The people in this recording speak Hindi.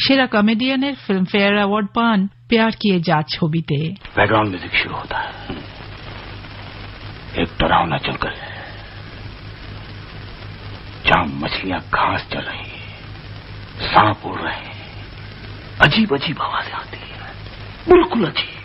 সেরা কমেডিয়ানের ফিল্মফেয়ার অ্যাওয়ার্ড পান प्यार किए जा ছবিতে। बैकग्राउंड म्यूजिक शुरू होता है। एक डरावना जंगल है जहां मछलियां घास चल रही है, सांप उड़ रहे हैं, अजीब अजीब आवाजें आती है, बिल्कुल अजीब।